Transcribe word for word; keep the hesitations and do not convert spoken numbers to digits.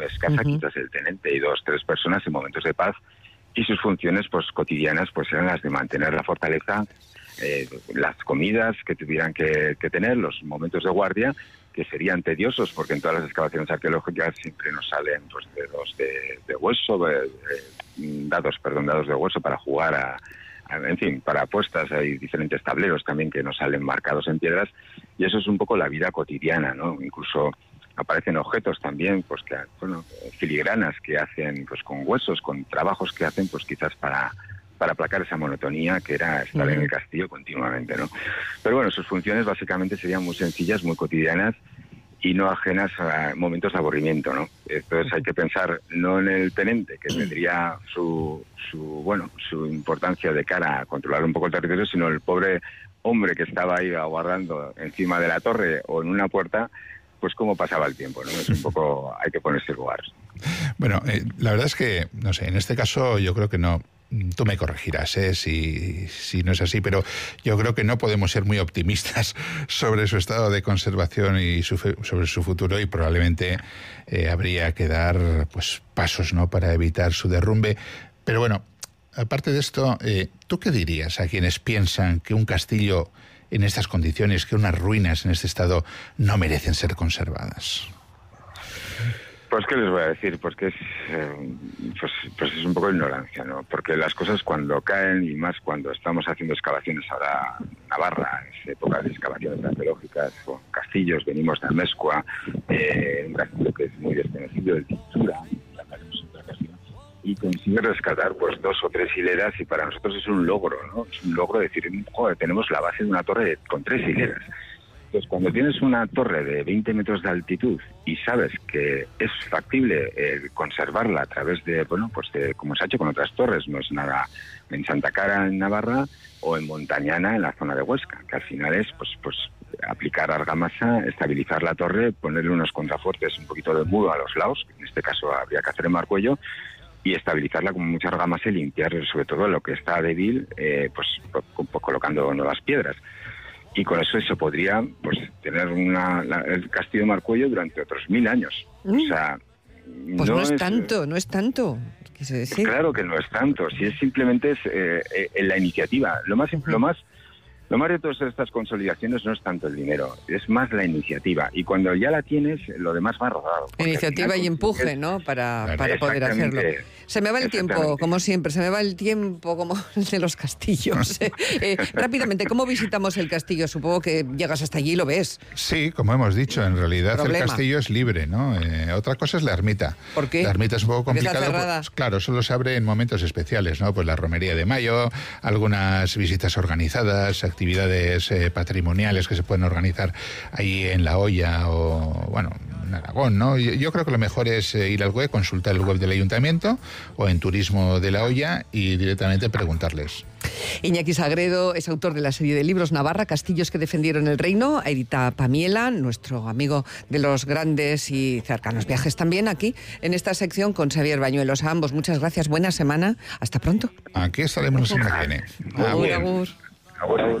escasa, uh-huh. quizás el tenente y dos, tres personas en momentos de paz, y sus funciones pues cotidianas pues eran las de mantener la fortaleza, eh, las comidas que tuvieran que, que tener, los momentos de guardia, que serían tediosos, porque en todas las excavaciones arqueológicas siempre nos salen pues dedos de, de hueso, eh, dados, perdón, dados de hueso para jugar a, a, en fin, para apuestas. Hay diferentes tableros también que nos salen marcados en piedras, y eso es un poco la vida cotidiana, ¿no? Incluso aparecen objetos también, pues que, bueno, filigranas que hacen pues con huesos, con trabajos que hacen pues quizás para para aplacar esa monotonía que era estar uh-huh. en el castillo continuamente, ¿no? Pero bueno, sus funciones básicamente serían muy sencillas, muy cotidianas y no ajenas a momentos de aburrimiento, ¿no? Entonces hay que pensar no en el tenente, que tendría su, su bueno, su importancia de cara a controlar un poco el territorio, sino el pobre hombre que estaba ahí aguardando encima de la torre o en una puerta, pues cómo pasaba el tiempo, ¿no? Es un poco, hay que ponerse en lugar. Bueno, eh, la verdad es que, no sé, en este caso yo creo que no. Tú me corregirás, ¿eh? si, si no es así, pero yo creo que no podemos ser muy optimistas sobre su estado de conservación y su, sobre su futuro, y probablemente eh, habría que dar pues pasos, ¿no?, para evitar su derrumbe. Pero bueno, aparte de esto, eh, ¿tú qué dirías a quienes piensan que un castillo en estas condiciones, que unas ruinas en este estado no merecen ser conservadas? Pues qué les voy a decir, pues que es, eh, pues, pues es un poco de ignorancia, ¿no? Porque las cosas cuando caen, y más cuando estamos haciendo excavaciones ahora en Navarra, es época de excavaciones arqueológicas con castillos, venimos de Amezcua, eh, un castillo que es muy desconocido, de Tintura, y consigue rescatar pues dos o tres hileras, y para nosotros es un logro, ¿no? Es un logro decir, joder, tenemos la base de una torre con tres hileras. Entonces, cuando tienes una torre de veinte metros de altitud y sabes que es factible eh, conservarla a través de, bueno, pues de, como se ha hecho con otras torres, no es nada en Santa Cara, en Navarra, o en Montañana, en la zona de Huesca, que al final es, pues, pues aplicar argamasa, estabilizar la torre, ponerle unos contrafuertes, un poquito de muro a los lados, que en este caso habría que hacer en Marcuello, y estabilizarla con mucha argamasa y limpiar sobre todo lo que está débil, eh, pues, pues, pues colocando nuevas piedras. Y con eso se podría pues tener una, la, el castillo de Marcuello durante otros mil años. Mm. O sea, pues no, no es, es tanto, no es tanto. Quise decir. Claro que no es tanto. Si es simplemente es eh, eh, la iniciativa. Lo más, uh-huh. lo más, lo más de todas estas consolidaciones no es tanto el dinero, es más la iniciativa. Y cuando ya la tienes, lo demás va rodado. Iniciativa y empuje, ¿no? Para, para poder hacerlo. Se me va el tiempo, como siempre, se me va el tiempo como el de los castillos. eh, rápidamente, ¿cómo visitamos el castillo? Supongo que llegas hasta allí y lo ves. Sí, como hemos dicho, en realidad Problema. el castillo es libre, ¿no? Eh, otra cosa es la ermita. ¿Por qué? La ermita es un poco complicada. Pues, claro, solo se abre en momentos especiales, ¿no? Pues la romería de mayo, algunas visitas organizadas, actividades eh, patrimoniales que se pueden organizar ahí en La Hoya o, bueno, en Aragón, ¿no? Yo, yo creo que lo mejor es eh, ir al web, consultar el web del ayuntamiento o en Turismo de La Hoya y directamente preguntarles. Iñaki Sagredo es autor de la serie de libros Navarra, Castillos que defendieron el reino. Edita Pamiela, nuestro amigo de los grandes y cercanos viajes también aquí en esta sección con Xavier Bañuelos. A ambos, muchas gracias, buena semana, hasta pronto. Aquí estaremos la semana que viene. Agur, agur. Agur.